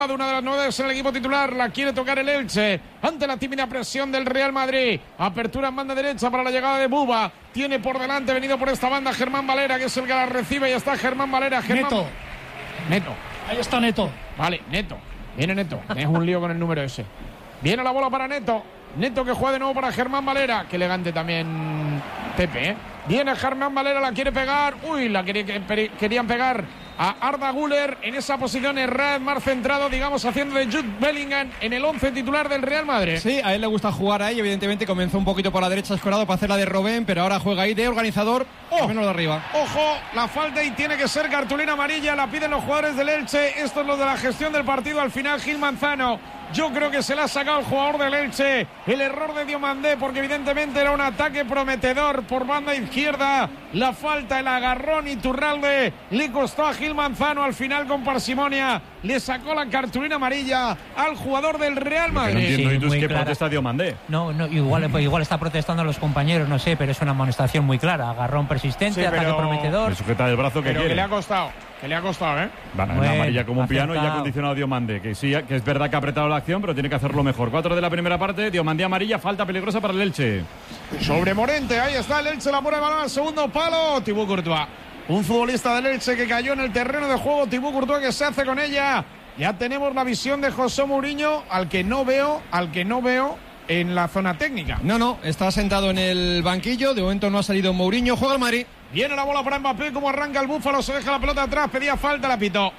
de una de las novedades en el equipo titular, la quiere tocar el Elche ante la tímida presión del Real Madrid. Apertura en banda derecha para la llegada de Buba. Tiene por delante, venido por esta banda, Germán Valera, que es el que la recibe. Y está Germán Valera. Neto. Ahí está Neto. Vale, Neto. Viene Neto. Es un lío con el número ese. Viene la bola para Neto. Neto que juega de nuevo para Germán Valera. Qué elegante también Pepe, ¿eh? Viene Germán Valera, la quiere pegar. Uy, la querían pegar a Arda Güler en esa posición. Herrera más centrado, digamos, haciendo de Jude Bellingham en el 11 titular del Real Madrid. Sí, a él le gusta jugar ahí. Evidentemente comenzó un poquito por la derecha escorado para hacer la de Robben, pero ahora juega ahí de organizador, menos de arriba. Ojo, la falta y tiene que ser cartulina amarilla. La piden los jugadores del Elche. Esto es lo de la gestión del partido. Al final, Gil Manzano, yo creo que se le ha sacado el jugador del Elche el error de Diomandé, porque evidentemente era un ataque prometedor por banda izquierda. La falta, el agarrón, Iturralde le costó a Gil Manzano. Al final, con parsimonia, le sacó la cartulina amarilla al jugador del Real Madrid. No entiendo, sí, ¿y tú es que clara. protesta Diomandé? No, igual está protestando a los compañeros, no sé, pero es una amonestación muy clara. Agarrón persistente, Sí, ataque prometedor. Le sujeta el brazo que Pero quiere. que le ha costado, ¿eh? Bueno, Bueno, amarilla como un piano y ya ha acertado. condicionado a Diomandé, que sí, que es verdad que ha apretado la acción, pero tiene que hacerlo mejor. 4 de la primera parte, Diomandé amarilla, falta peligrosa para el Elche. Sobre Morente, ahí está el Elche, la pone el balón al segundo palo. Thibaut Courtois, un futbolista del Elche que cayó en el terreno de juego. Thibaut Courtois, que se hace con ella. Ya tenemos la visión de José Mourinho, al que no veo en la zona técnica. No, está sentado en el banquillo. De momento no ha salido Mourinho. Juega el Madrid. Viene la bola para Mbappé, como arranca el Búfalo, se deja la pelota atrás, pedía falta, la pitó.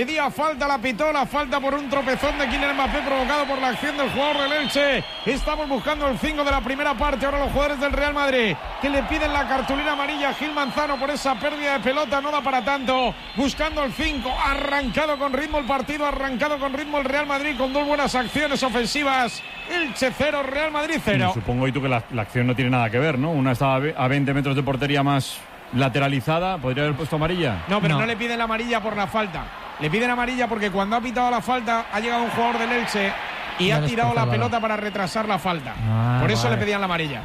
La falta por un tropezón de Kylian Mbappé provocado por la acción del jugador del Elche. Estamos buscando el 5 de la primera parte, ahora los jugadores del Real Madrid, que le piden la cartulina amarilla a Gil Manzano por esa pérdida de pelota, no da para tanto, buscando el 5, arrancado con ritmo el partido, arrancado con ritmo el Real Madrid, con dos buenas acciones ofensivas. Elche 0, Real Madrid 0. Supongo, y tú, que la acción no tiene nada que ver, ¿no? Una estaba a 20 metros de portería más lateralizada, ¿podría haber puesto amarilla? No, pero no le piden la amarilla por la falta. Le piden amarilla porque cuando ha pitado la falta ha llegado un jugador del Elche y ha tirado la pelota para retrasar la falta. Por eso le pedían la amarilla.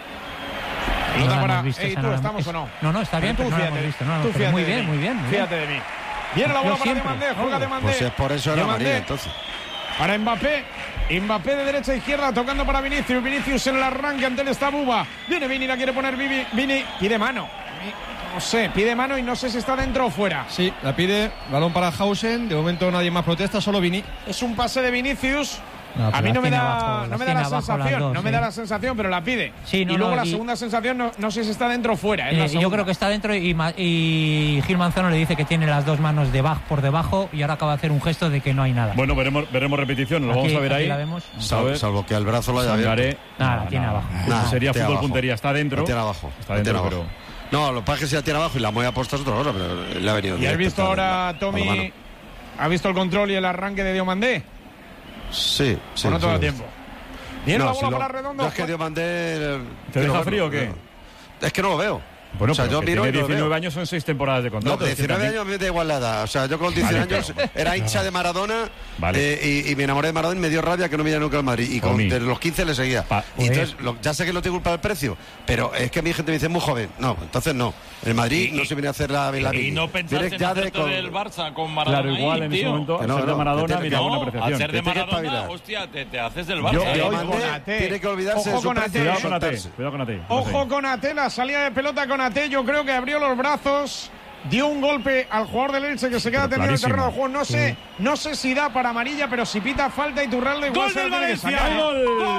Pelota para... ¿tú estamos o no? No, está bien, pero no la hemos visto. Muy bien. Fíjate de mí. Viene la bola para Diomandé, juega Diomandé. Pues es por eso era amarilla, entonces. Para Mbappé de derecha a izquierda, tocando para Vinicius en el arranque, ante él está Buba. Viene Vini, la quiere poner Vini, pide mano. No sé, pide mano y no sé si está dentro o fuera. Sí, la pide, balón para Hausen. De momento nadie más protesta, solo Vini. Es un pase de Vinicius. A mí no me da la sensación, pero la pide. Sí, y luego la segunda sensación, no sé si está dentro o fuera. Yo creo que está dentro y Gil Manzano le dice que tiene las dos manos por debajo y ahora acaba de hacer un gesto de que no hay nada. Bueno, veremos repetición, lo vamos a ver ahí. La vemos. Salvo que el brazo lo haya abierto. Nada, tiene abajo. Sería fútbol puntería, está dentro. Tiene abajo. Está dentro, pero... No, lo que pasa es que se la tiene abajo y la mueve a puesta es otra cosa, pero le ha venido. ¿Y has visto ahora, Tommy, ha visto el control y el arranque de Diomandé? Sí. ¿O no todo el tiempo? Viene la bola para Redondo. No, es que Diomandé... ¿Te deja frío o qué? Es que no lo veo. Bueno, o sea, yo miro tiene y 19 años, son 6 temporadas de contrato. No, 19 años me da igual la edad. O sea, yo con 19 años era hincha de Maradona y me enamoré de Maradona y me dio rabia que no me diera nunca al Madrid. Y desde los 15 le seguía. Y entonces, ya sé que no te culpa el precio, pero es que a mi gente me dice muy joven. No, entonces no. El Madrid no se viene a hacer la y no pensaste en hacerte del Barça con Maradona. Claro, igual en ese momento, hacer de Maradona, mira, buena apreciación. Hacer de Maradona, hostia, te haces del Barça. Tiene que olvidarse de su precio. Cuidado con Ate. Ojo con Ate, la salida de pelota con Ate, yo creo que abrió los brazos, dio un golpe al jugador del Elche que se queda tendido en el terreno de juego. No sé si da para amarilla, pero si pita falta y Iturralde igual se lo tiene que sacar. ¡Gol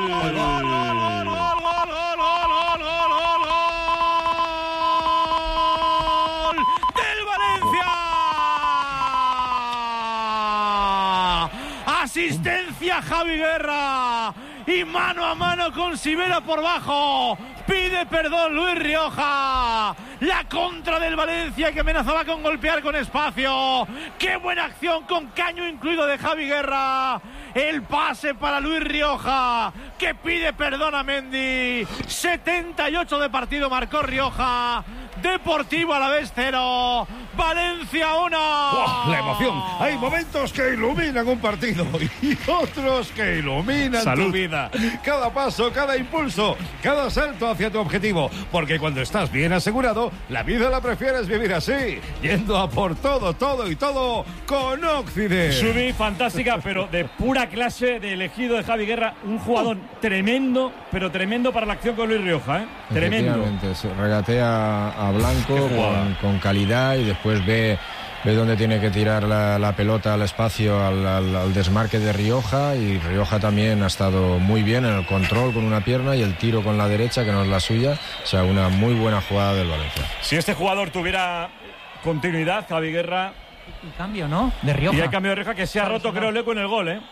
del Valencia! Asistencia Javi Guerra y mano a mano con Sivera por bajo. Pide perdón Luis Rioja. La contra del Valencia, que amenazaba con golpear con espacio. ¡Qué buena acción, con caño incluido, de Javi Guerra! El pase para Luis Rioja, que pide perdón a Mendy. 78 de partido marcó Rioja. Deportivo Alavés 0, Valencia 1. ¡Oh, la emoción! Hay momentos que iluminan un partido y otros que iluminan tu vida. Cada paso, cada impulso, cada salto hacia tu objetivo. Porque cuando estás bien asegurado, la vida la prefieres vivir así, yendo a por todo, todo y todo con Occident. Subi, fantástica, pero de pura clase de elegido de Javi Guerra. Un jugador tremendo, pero tremendo para la acción con Luis Rioja, ¿eh? Tremendo. Se regatea a Blanco con calidad y después ve dónde tiene que tirar la pelota al espacio, al desmarque de Rioja, y Rioja también ha estado muy bien en el control con una pierna y el tiro con la derecha, que no es la suya. O sea, una muy buena jugada del Valencia. Si este jugador tuviera continuidad, Javi Guerra... Y cambio, ¿no? De Rioja. Y el cambio de Rioja, que se ha roto, creo, el eco en el gol, ¿eh?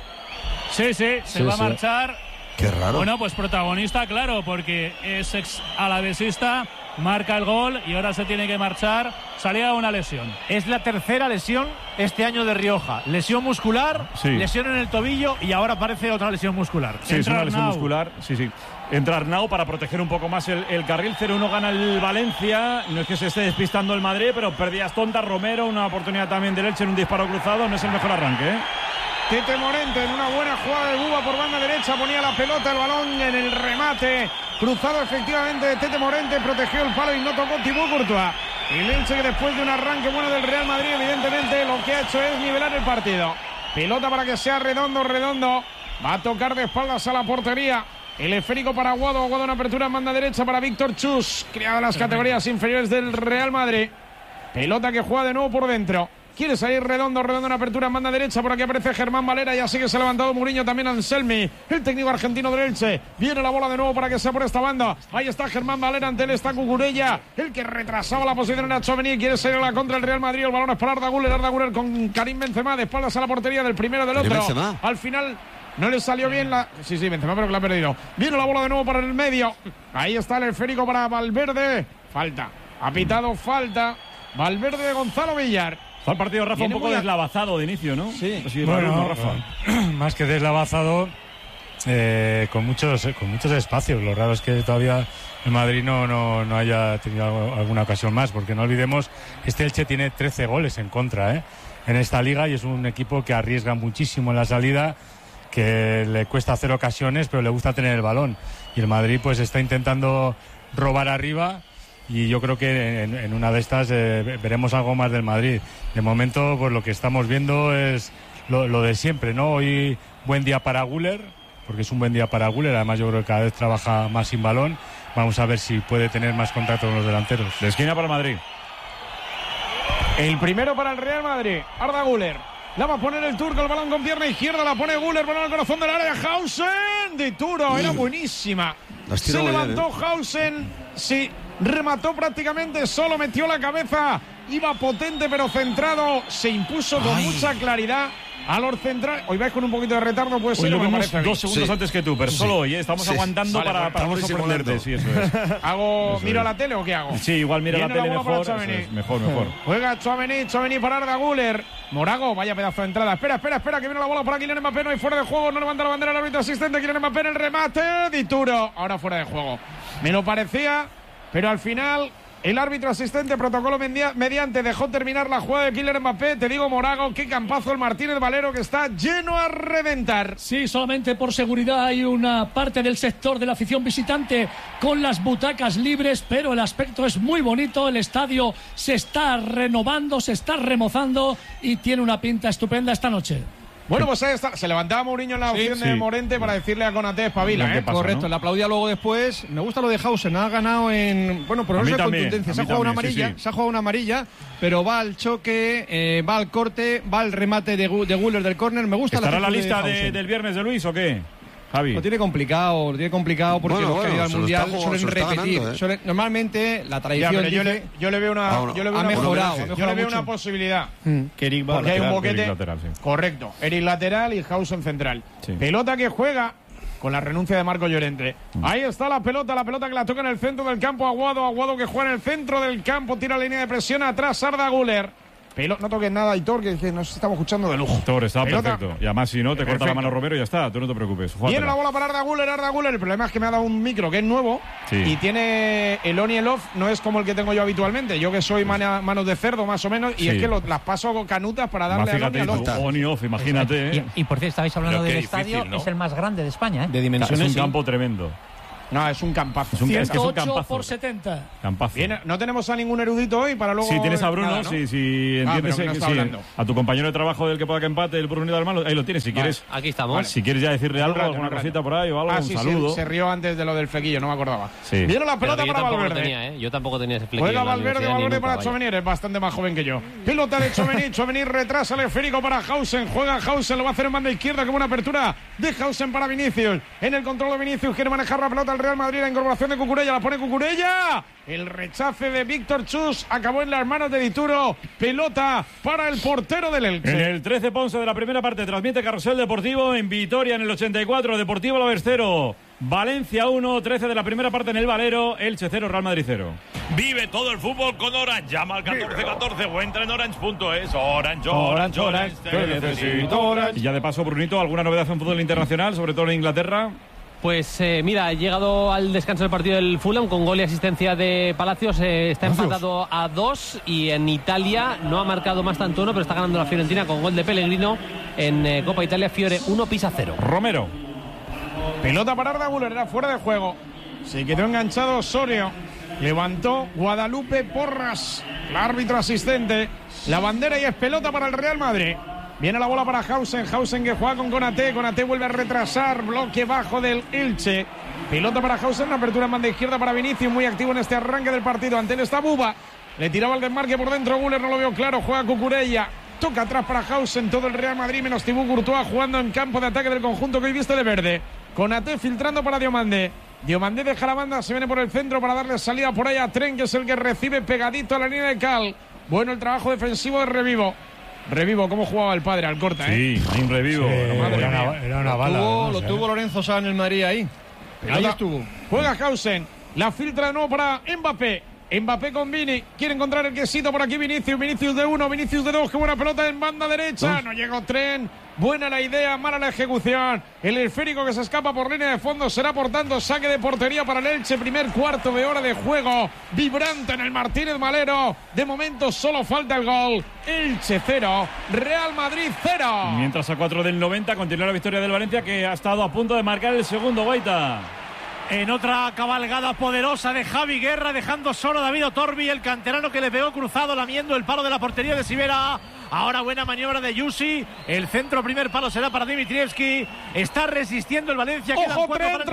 Sí, se va a marchar. Qué raro. Bueno, pues protagonista, claro, porque es ex alavesista, marca el gol y ahora se tiene que marchar. Salía de una lesión. Es la tercera lesión este año de Rioja. Lesión muscular, lesión en el tobillo y ahora parece otra lesión muscular. Sí, es una lesión muscular. Sí. Entra Arnau para proteger un poco más el carril. 0-1 gana el Valencia. No es que se esté despistando el Madrid, pero pérdidas tontas. Romero, una oportunidad también del Elche en un disparo cruzado. No es el mejor arranque, ¿eh? Tete Morente en una buena jugada de Buba por banda derecha, ponía la pelota, el balón en el remate, cruzado efectivamente de Tete Morente, protegió el palo y no tocó Thibaut Courtois. El Elche, que después de un arranque bueno del Real Madrid, evidentemente lo que ha hecho es nivelar el partido. Pelota para que sea redondo, va a tocar de espaldas a la portería. El esférico para Aguado en apertura en banda derecha para Víctor Chus, criado en las categorías inferiores del Real Madrid. Pelota que juega de nuevo por dentro. Quiere salir redondo en apertura en banda derecha. Por aquí aparece Germán Valera. Ya sí que se ha levantado Mourinho, también Anselmi, el técnico argentino del Elche. Viene la bola de nuevo para que sea por esta banda. Ahí está Germán Valera, ante él está Cucurella, el que retrasaba la posición en Tchouaméni. Quiere salir a la contra el Real Madrid. El balón es para Arda Güler con Karim Benzema, de espaldas a la portería del primero del otro. Al final no le salió bien la... Sí, Benzema, pero que la ha perdido. Viene la bola de nuevo para el medio. Ahí está el esférico para Valverde. Falta. Ha pitado falta. Valverde de Gonzalo Villar. Fue el partido, Rafa, un poco deslavazado de inicio, ¿no? Sí. Bueno, Rafa. Más que deslavazado, con muchos espacios. Lo raro es que todavía el Madrid no haya tenido alguna ocasión más, porque no olvidemos, este Elche tiene 13 goles en contra, en esta liga, y es un equipo que arriesga muchísimo en la salida, que le cuesta hacer ocasiones, pero le gusta tener el balón. Y el Madrid pues está intentando robar arriba. Y yo creo que en una de estas veremos algo más del Madrid. De momento, pues lo que estamos viendo es lo de siempre, ¿no? Hoy buen día para Güler, porque es un buen día para Güler. Además, yo creo que cada vez trabaja más sin balón. Vamos a ver si puede tener más contacto con los delanteros. De esquina para el Madrid. El primero para el Real Madrid, Arda Güler. La va a poner el turco, el balón con pierna izquierda, la pone Güler, balón al corazón del área. Hausen de Turo, era buenísima. Se levantó Hausen, sí. Remató prácticamente solo, metió la cabeza, iba potente pero centrado, se impuso con mucha claridad a los centrales. Hoy vais con un poquito de retardo, pues hoy lo vemos 2 segundos antes que tú, pero solo hoy, estamos aguantando para no sorprenderte. Sí, eso es. ¿Miro la tele o qué hago? Sí, igual mira la tele mejor. Juega Tchouaméni para Arda Güler. Morago, vaya pedazo de entrada. Espera, que viene la bola para Kylian Mbappé, no hay fuera de juego, no levanta la bandera el árbitro asistente. Kylian Mbappé en el remate, Dituro, ahora fuera de juego. Me lo parecía. Pero al final, el árbitro asistente, protocolo mediante, dejó terminar la jugada de Kylian Mbappé. Te digo, Morago, qué campazo el Martínez Valero, que está lleno a reventar. Sí, solamente por seguridad hay una parte del sector de la afición visitante con las butacas libres, pero el aspecto es muy bonito. El estadio se está renovando, se está remozando y tiene una pinta estupenda esta noche. Bueno, pues ahí está. Se levantaba Mourinho en la opción de Morente para decirle a Konaté, espabila, Correcto, ¿no? Le aplaudía luego después. Me gusta lo de Hausen, ha ganado en... Bueno, por eso de contundencia. Se ha jugado una amarilla, pero va al choque, va al corte, va al remate de Güler del córner. Me gusta. ¿Estará la lista del viernes de Luis o qué? Javi. Lo tiene complicado porque los que han ido al Mundial suelen repetir. Normalmente la tradición yo le veo una posibilidad. Que Eric va porque hay un boquete lateral, correcto. Eric lateral y Hausen central. Sí. Pelota que juega con la renuncia de Marco Llorente. Ahí está la pelota que la toca en el centro del campo. Aguado que juega en el centro del campo, tira la línea de presión atrás Arda Güler. No toques nada, Aitor, que nos estamos escuchando de lujo. Aitor, está perfecto. Y además, si no, te corta la mano Romero y ya está. Tú no te preocupes. Viene la bola para Arda Güler. El problema es que me ha dado un micro que es nuevo y tiene el on y el off. No es como el que tengo yo habitualmente. Yo que soy manos de cerdo, más o menos, y es que las paso con canutas para darle al on y al off. On y off, imagínate. Y por cierto, estabais hablando del estadio. ¿No? Es el más grande de España, ¿eh? De dimensiones. Es un campo tremendo. No, es un campazo. 108 por 70. Campazo. Bien, no tenemos a ningún erudito hoy para luego. Sí, tienes a Bruno, nada, ¿no? si entiendes que sí, a tu compañero de trabajo del que pueda que empate, el Bruno del Malo, ahí lo tienes. Si quieres, aquí estamos. Vale. Si quieres ya decirle algo, alguna cosita por ahí o algo, un saludo. Se rió antes de lo del flequillo, no me acordaba. Sí. Viene la pelota para Valverde. Yo tampoco tenía ese flequillo. Juega Valverde para Tchouaméni, es bastante más joven que yo. Pelota de Tchouaméni retrasa el esférico para Hausen. Juega Hausen, lo va a hacer en banda izquierda como una apertura de Hausen para Vinicius. En el control de Vinicius quiere manejar la pelota al Real Madrid, la incorporación de Cucurella, la pone Cucurella. El rechace de Víctor Chus acabó en las manos de Dituro. Pelota para el portero del Elche. En el 13 Ponce de la primera parte transmite Carrusel Deportivo en Vitoria en el 84. Deportivo Alavés 0. Valencia 1, 13 de la primera parte en el Valero. Elche 0, Real Madrid 0. Vive todo el fútbol con Orange. Llama al 1414 o entra en orange.es. Orange. Y ya de paso, Brunito, ¿alguna novedad en fútbol internacional, sobre todo en Inglaterra? Pues mira, ha llegado al descanso del partido del Fulham con gol y asistencia de Palacios. Está empatado a 2 y en Italia no ha marcado más tanto uno, pero está ganando la Fiorentina con gol de Pellegrino en Copa Italia. Fiore 1, Pisa 0. Romero. Pelota para Arda Güler, era fuera de juego. Se quedó enganchado Osorio. Levantó Guadalupe Porras, el árbitro asistente. La bandera y es pelota para el Real Madrid. Viene la bola para Hausen que juega con Konaté vuelve a retrasar, bloque bajo del Elche. Pelota para Hausen, apertura en banda izquierda para Vinicius, muy activo en este arranque del partido. Ante él está Buba, le tiraba el desmarque por dentro, Güler no lo veo claro, juega Cucurella. Toca atrás para Hausen, todo el Real Madrid menos Thibaut Courtois jugando en campo de ataque del conjunto que hoy viste de verde. Konaté filtrando para Diomandé deja la banda, se viene por el centro para darle salida por ahí a Tren, que es el que recibe pegadito a la línea de Cal. Bueno el trabajo defensivo de Revivo, cómo jugaba el padre al corta, ¿eh? Sí, hay un Revivo. Era una bala. Lo tuvo Lorenzo Sá en el Madrid ahí. Ahí estuvo. Juega Hausen, la filtra de nuevo para Mbappé con Vini, quiere encontrar el quesito por aquí Vinicius de 1, Vinicius de 2, qué buena pelota en banda derecha, no llegó Tren, buena la idea, mala la ejecución, el esférico que se escapa por línea de fondo será por tanto saque de portería para el Elche, primer cuarto de hora de juego, vibrante en el Martínez Valero, de momento solo falta el gol, Elche 0, Real Madrid 0. Mientras a 4 del 90 continúa la victoria del Valencia, que ha estado a punto de marcar el segundo, Guaita. En otra cabalgada poderosa de Javi Guerra, dejando solo a David Otorbi, el canterano que le pegó cruzado, lamiendo el palo de la portería de Sivera. Ahora buena maniobra de Yusi. El centro, primer palo será para Dimitrievski. Está resistiendo el Valencia. ¡Ojo,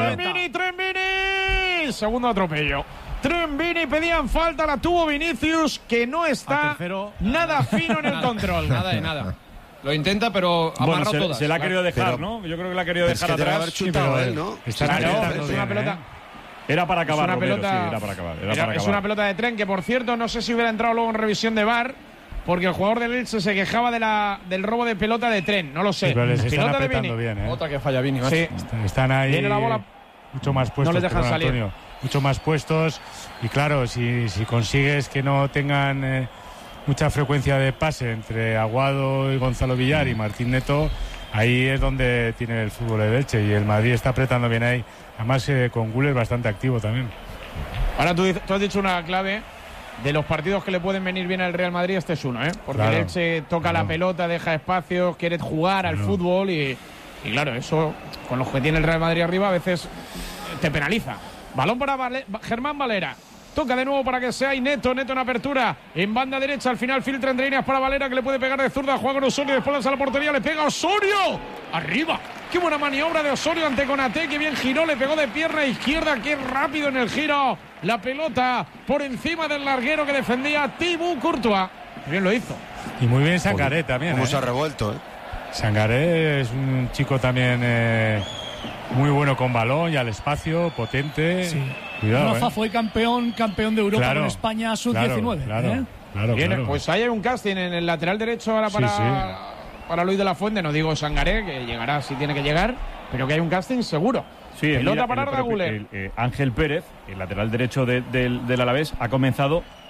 Trenvini! Segundo atropello. Trenvini, pedían falta, la tuvo Vinicius, que no está nada fino en el control. Nada de nada. Lo intenta, pero amarrado todas. Se la ha querido dejar, ¿no? Yo creo que la ha querido dejar atrás. Haber chutado él, ¿no? Es una pelota. Era para acabar, es una Romero, pelota, sí, era para acabar. Es una pelota de Tren que, por cierto, no sé si hubiera entrado luego en revisión de VAR, porque el jugador del Elche se quejaba del robo de pelota de Tren. No lo sé. Sí, pero les están pelota apretando bien, ¿eh? Otra que falla Vini. Sí. Están ahí. Viene la bola. Mucho más puestos. No les dejan salir. Antonio, mucho más puestos. Y claro, si consigues que no tengan mucha frecuencia de pase entre Aguado y Gonzalo Villar y Martín Neto, ahí es donde tiene el fútbol de Elche, y el Madrid está apretando bien ahí, además con Güler bastante activo también. Ahora tú has dicho una clave de los partidos que le pueden venir bien al Real Madrid, este es uno, porque el Elche toca la pelota, deja espacios, quiere jugar al fútbol y claro, eso con los que tiene el Real Madrid arriba a veces te penaliza. Balón para Germán Valera. Toca de nuevo para que sea y Neto en apertura, en banda derecha, al final filtra entre líneas para Valera, que le puede pegar de zurda, juega con Osorio, después a la portería, le pega Osorio, arriba, qué buena maniobra de Osorio ante Konaté, que bien giró, le pegó de pierna izquierda, qué rápido en el giro, la pelota por encima del larguero que defendía Thibaut Courtois, bien lo hizo. Y muy bien Sangaré también. Cómo se ha revuelto, Sangaré es un chico también muy bueno con balón y al espacio, potente. Sí. Cuidado, Rafa fue campeón de Europa con España sub-19. Claro. Pues ahí hay un casting en el lateral derecho ahora para Luis de la Fuente, no digo Sangaré, que llegará si tiene que llegar, pero que hay un casting seguro. Sí, pelota para Arda Güler. Ángel Pérez, el lateral derecho del Alavés, ha comenzado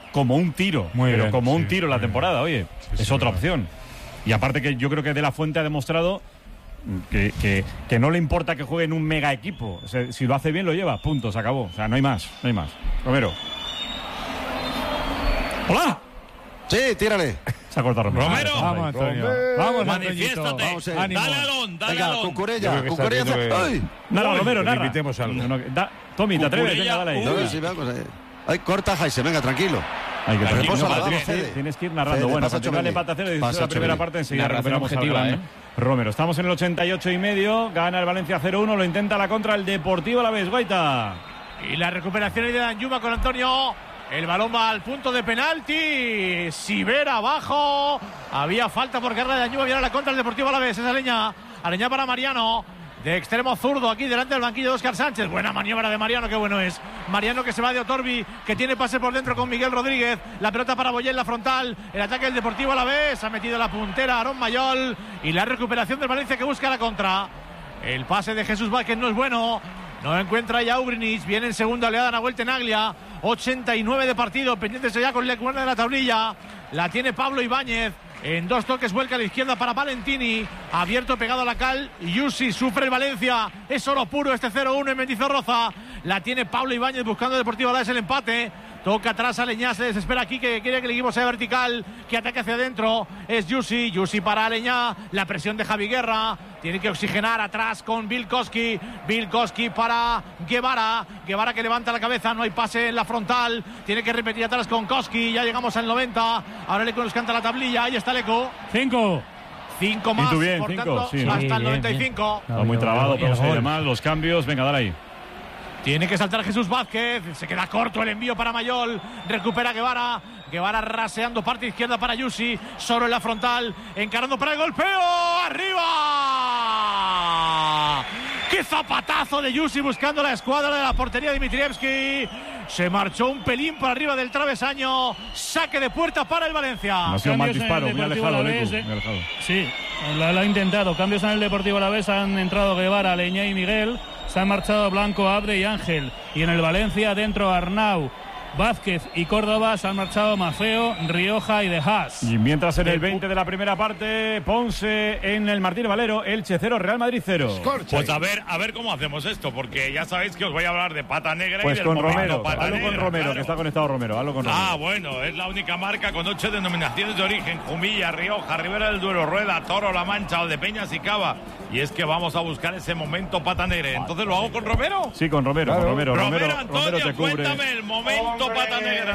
como un tiro. Un tiro la temporada, oye. Es otra opción. Y aparte que yo creo que De La Fuente ha demostrado que no le importa que juegue en un mega equipo. O sea, si lo hace bien, lo lleva. Punto, se acabó. O sea, no hay más. Romero. ¡Hola! Sí, tírale. Se ha cortado Romero. Vamos, Antonio. Vamos, manifiéstate. Dale Alón. Venga, Cucurella. ¡Ay! Narra, Romero, narra. Invitemos algo. Tommy, ¿te atreves? Venga, dale ahí. Ay, corta, Jaise, venga, tranquilo. Tienes que ir narrando. Bueno, continúa el empate a 0 y la primera parte, enseguida recuperamos al gran Romero. Estamos en el 88,5. Gana el Valencia 0-1. Lo intenta la contra el Deportivo Alavés. Guaita. Y la recuperación de Danjuma con Antonio. El balón va al punto de penalti. Sivera abajo. Había falta por guerra de Danjuma. Viene la contra el Deportivo Alavés. Esa Aleñá para Mariano. De extremo zurdo aquí delante del banquillo de Óscar Sánchez. Buena maniobra de Mariano, qué bueno es. Mariano que se va de Otorbi, que tiene pase por dentro con Miguel Rodríguez. La pelota para Boyé en la frontal. El ataque del Deportivo Alavés. Ha metido la puntera Aarón Mayol. Y la recuperación del Valencia que busca la contra. El pase de Jesús Vázquez no es bueno. No encuentra ya Ubrinic. Viene en segunda oleada Nahuel Tenaglia. 89 de partido. Pendientes ya con Lecuerda de la tablilla. La tiene Pablo Ibáñez. En 2 toques vuelca a la izquierda para Valentini. Abierto, pegado a la cal. Yusi sufre el Valencia. Es oro puro este 0-1 en Mendizorroza. La tiene Pablo Ibáñez buscando el Deportivo Alavés el empate. Toca atrás a Aleñá, se desespera aquí, que quiere que el equipo sea vertical, que ataque hacia adentro. Es Yusi para Aleñá. La presión de Javi Guerra. Tiene que oxigenar atrás con Vilkoski. Vilkoski para Guevara. Guevara que levanta la cabeza. No hay pase en la frontal. Tiene que repetir atrás con Koski. Ya llegamos al 90. Ahora Leco nos canta la tablilla. Ahí está Leco. 5 más. Bien, por 5, tanto, sí, hasta el 95. Está muy trabado, pero se oye mal. Los cambios. Venga, dale ahí. Tiene que saltar Jesús Vázquez. Se queda corto el envío para Mayol. Recupera Guevara. Guevara raseando parte izquierda para Yusi. Solo en la frontal. Encarando para el golpeo. ¡Arriba! ¡Qué zapatazo de Yusi buscando la escuadra de la portería de Dmitrievski! Se marchó un pelín para arriba del travesaño. Saque de puerta para el Valencia. Ha sido mal disparo. Muy alejado, Sí, lo ha intentado. Cambios en el Deportivo Alavés. Han entrado Guevara, Aleñá y Miguel. Se han marchado Blanco, Abre y Ángel. Y en el Valencia, dentro Arnau, Vázquez y Córdoba, se han marchado Mafeo, Rioja y De Haas. Y mientras en el 20 de la primera parte, Ponce en el Martín Valero, Elche 0, Real Madrid 0. Pues a ver cómo hacemos esto, porque ya sabéis que os voy a hablar de Pata Negra pues y del con momento Romero, Pata hablo Negra, con Romero, claro. Que está conectado Romero, hablo con Romero. Bueno, es la única marca con 8 denominaciones de origen: Jumilla, Rioja, Ribera del Duero, Rueda, Toro, La Mancha, Valdepeñas y Cava. Y es que vamos a buscar ese momento Pata Negra. Entonces, ¿lo hago con Romero? Sí, con Romero, claro. Romero, Antonio, te cubre. Cuéntame el momento Pata Negra.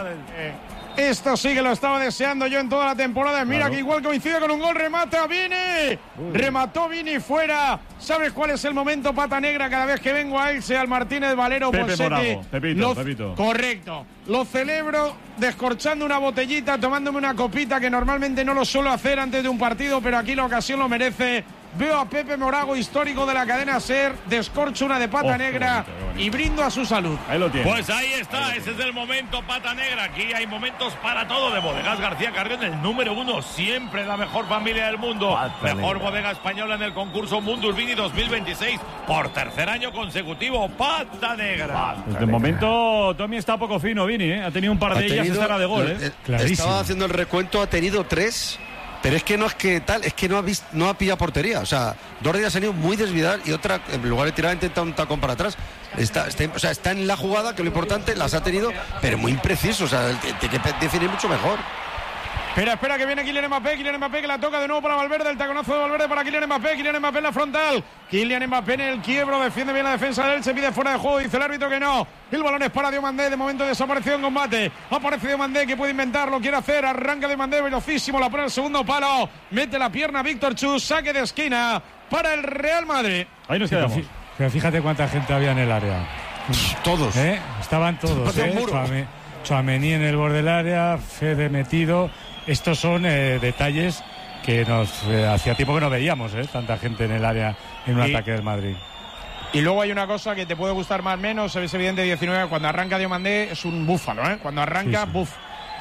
Esto sí que lo estaba deseando yo en toda la temporada. Mira que igual coincide con un gol, remata Vini. Remató Vini fuera. ¿Sabes cuál es el momento Pata Negra cada vez que vengo a Elche, al Martínez Valero? Pepe Morago, Pepito. Correcto. Lo celebro descorchando una botellita, tomándome una copita, que normalmente no lo suelo hacer antes de un partido, pero aquí la ocasión lo merece. Veo a Pepe Morago, histórico de la cadena SER, descorcho una de Pata Negra qué bonito. Y brindo a su salud. Ahí lo tiene. Pues ahí está, ese es el momento Pata Negra. Aquí hay momentos para todo de Bodegas García Carrión, el número 1, siempre la mejor familia del mundo. Mejor bodega española en el concurso Mundus Vini 2026, por tercer año consecutivo. Pata Negra. De momento, Tommy está poco fino, Vini, ¿eh? Ha tenido un par de ellas esa era de gol, ¿eh? Estaba haciendo el recuento, ha tenido 3. Pero es que no es que tal, es que no ha pillado portería. O sea, 2 días han ido muy desviadas y otra, en lugar de tirar, ha intentado un tacón para atrás. Está en la jugada, que lo importante, las ha tenido, pero muy impreciso. O sea, tiene que definir mucho mejor. Espera, que viene Kylian Mbappé que la toca de nuevo para Valverde, el taconazo de Valverde para Kylian Mbappé en la frontal, Kylian Mbappé en el quiebro, defiende bien la defensa de él, se pide fuera de juego, dice el árbitro que no, el balón es para Diomandé, de momento desaparecido en combate, aparece Diomandé que puede inventar, lo quiere hacer, arranca Diomandé, velocísimo, la pone el segundo palo, mete la pierna Víctor Chus, saque de esquina para el Real Madrid. Ahí nos quedamos. Pero fíjate cuánta gente había en el área. Todos. Estaban todos, Tchouaméni en el borde del área, Fede metido. Estos son detalles que nos hacía tiempo que no veíamos, tanta gente en el área en un ataque del Madrid. Y luego hay una cosa que te puede gustar más o menos, es evidente, 19, cuando arranca Diomandé es un búfalo, cuando arranca, sí. buf.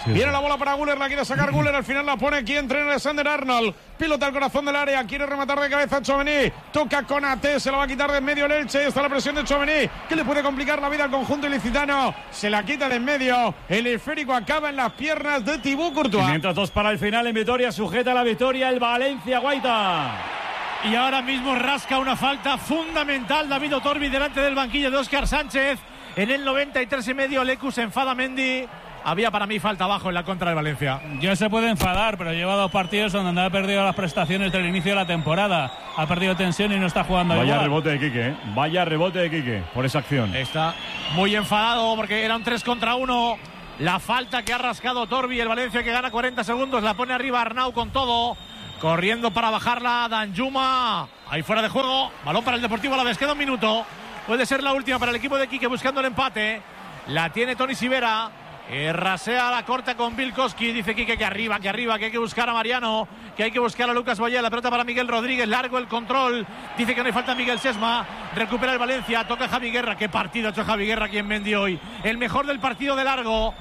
Viene la bola para Güler, la quiere sacar Güler, al final la pone aquí, entrena Alexander Arnold. Pilota al corazón del área, quiere rematar de cabeza Tchouaméni. Toca Konaté, se la va a quitar de en medio el Elche. Está la presión de Tchouaméni, que le puede complicar la vida al conjunto ilicitano. Se la quita de en medio. El esférico acaba en las piernas de Thibaut Courtois. 502 para el final en Vitoria, sujeta la victoria el Valencia, Guaita. Y ahora mismo rasca una falta fundamental David Otorbi delante del banquillo de Óscar Sánchez. En el 93,5 Lecu se enfada Mendy. Había para mí falta abajo en la contra de Valencia. Ya se puede enfadar, pero lleva 2 partidos donde ha perdido las prestaciones del inicio de la temporada. Ha perdido tensión y no está jugando igual. Vaya rebote de Quique, Vaya rebote de Quique por esa acción. Está muy enfadado porque era un 3 contra 1. La falta que ha rascado Torbi, el Valencia que gana 40 segundos. La pone arriba Arnau con todo. Corriendo para bajarla Danjuma. Ahí fuera de juego. Balón para el Deportivo Alavés. Queda un minuto. Puede ser la última para el equipo de Quique buscando el empate. La tiene Toni Sivera. Rasea la corta con Bilkowski. Dice Quique que arriba, que hay que buscar a Mariano, que hay que buscar a Lucas Boyé. La pelota para Miguel Rodríguez, largo el control. Dice que no hay falta Miguel Sesma. Recupera el Valencia, toca Javi Guerra. Qué partido ha hecho Javi Guerra aquí en Mendy hoy. El mejor del partido de largo.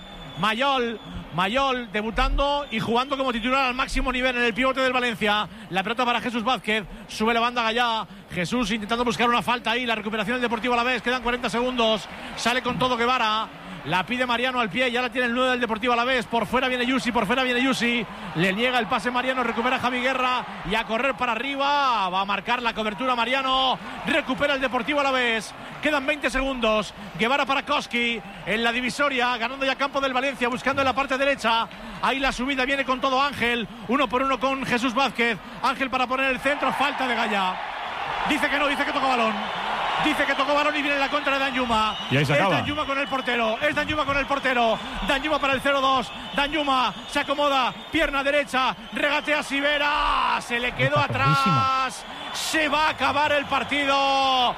Mayol debutando y jugando como titular al máximo nivel en el pivote del Valencia. La pelota para Jesús Vázquez. Sube la banda Gallá. Jesús intentando buscar una falta ahí. La recuperación del Deportivo Alavés. Quedan 40 segundos. Sale con todo Guevara. La pide Mariano al pie, ya la tiene el 9 del Deportivo Alavés. Por fuera viene Yusi, le niega el pase Mariano, recupera Javi Guerra y a correr para arriba. Va a marcar la cobertura Mariano, recupera el Deportivo Alavés. Quedan 20 segundos. Guevara para Koski en la divisoria, ganando ya campo del Valencia, buscando en la parte derecha. Ahí la subida viene con todo Ángel, 1 por 1 con Jesús Vázquez. Ángel para poner el centro, falta de Gallá. Dice que no, dice que tocó balón. Dice que tocó balón y viene la contra de Danjuma. Y ahí se acaba. Es Danjuma con el portero. Danjuma para el 0-2. Danjuma se acomoda. Pierna derecha. Regatea Sivera. Se le quedó atrás. Se va a acabar el partido.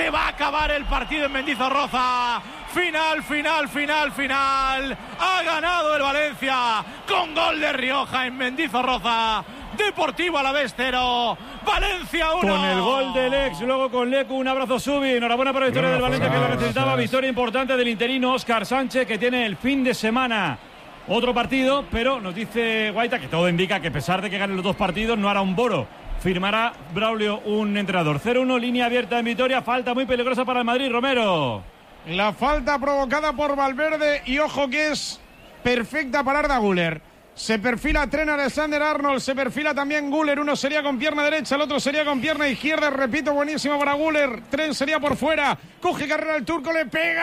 En Mendizorroza. Final. Ha ganado el Valencia con gol de Rioja en Mendizorroza. Deportivo Alavés 0, Valencia 1. Con el gol del ex, luego con Lecu, un abrazo Subi. Enhorabuena por la victoria del Valencia que lo necesitaba. Victoria importante del interino Óscar Sánchez, que tiene el fin de semana otro partido, pero nos dice Guaita que todo indica que a pesar de que gane los 2 partidos no hará un boro. Firmará Braulio un entrenador. 0-1, línea abierta en Vitoria, falta muy peligrosa para el Madrid, Romero. La falta provocada por Valverde y ojo que es perfecta para Arda Güler. Se perfila Trent Alexander-Arnold, se perfila también Güler. Uno sería con pierna derecha, el otro sería con pierna izquierda. Repito, buenísimo para Güler. Trent sería por fuera. Coge carrera el turco, le pega.